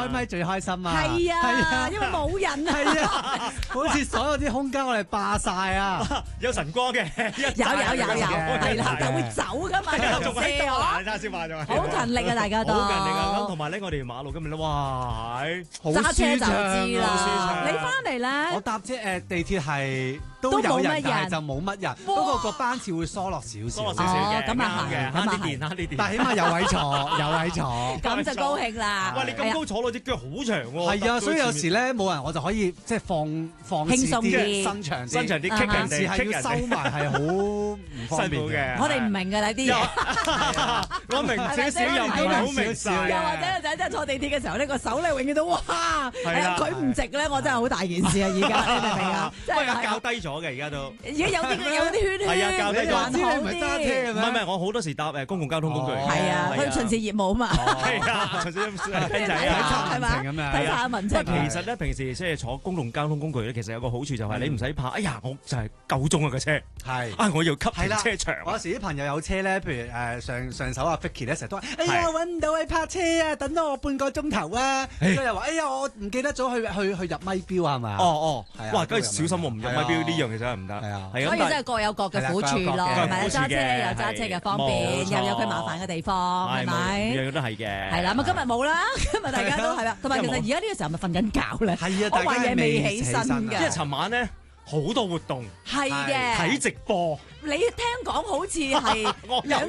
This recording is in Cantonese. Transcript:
開咪最開心啊！ 係啊，因為冇人啊。 係啊，好似所有啲空間我哋霸晒啊！ 有晨光嘅， 有，係啦，但會走㗎嘛， 仲喺度啊！你睇下先話仲係好勤力啊，大家都好勤力啊！咁同埋咧，我哋馬路今日咧，哇， 好揸車就知啦。 好舒暢你翻嚟咧， 我搭地鐵係都有人，但係就冇乜人。不過個班次會疏落少少， 疏落少少嘅， 咁啊係嘅，慳啲電，慳啲電。 但係起碼有位坐，有位坐。 咁就高興啦。 喂，你咁高坐落隻腳好長喎。 係啊，所以有時咧冇人我就可以即係放輕鬆啲伸長啲， 伸長啲，棘人哋， 係要收埋係好唔方便嘅。 我哋唔明㗎啦啲嘢。 我明少少又唔係好明晒。 又或者個仔真係坐地鐵嘅時候呢個手咧永遠都哇，佢唔直咧，我真係好大件事啊！而家你明唔明啊？ 不過較低咗嘅而家都。 而家有啲圈圈， 係啊，較低咗。 還好啲。 唔係，我好多時搭公共交通工具。 係啊，佢巡視業務啊嘛。 係啊，巡視聽仔啊， 係嘛？睇下民情。 其實咧，平時即係坐公共交通工具咧，其實有個好處就係你唔使怕。哎呀，我就係夠鐘啊個車。 係啊，我要吸停車場。 我有時啲朋友有車咧，譬如上手啊 Vicky 咧，成日都話：哎呀，揾唔到位泊車啊，等咗我半個鐘頭啊！佢又話：哎呀，我唔記得咗去入咪錶啊，係嘛？ 哦， 係啊， 哇，梗係小心喎，唔入咪錶呢樣其實係唔得。 係啊， 所以真係各有各嘅苦處咯，係咪？揸車有揸車嘅方便，又有佢麻煩嘅地方，係咪？ 樣樣都係嘅。 係啦，咁今日冇啦，今日大家都係啦，同埋其實而家呢個時候咪瞓緊覺咧。 係啊， 我話嘢未起身㗎， 因為尋晚咧好多活動， 係嘅， 睇直播。 你聽講好似係兩